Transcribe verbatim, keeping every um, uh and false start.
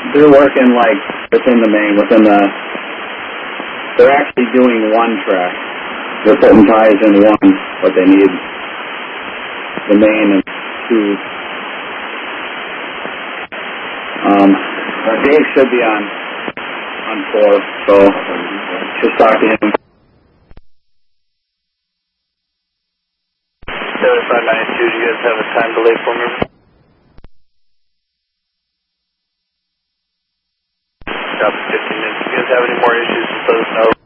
they're working like within the main, within the. They're actually doing one track. They're putting ties in one, but they need the main and two. Um, uh, Dave should be on on four, so just talk to him. seventy-five ninety-two, do you guys have a time delay for me? Stop at fifteen minutes. If you guys have any more issues, just let us know.